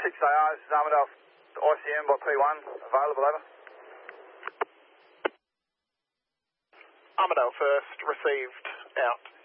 6AR, this is Armadale ICM by P1, available, over. Armadale first, received, out.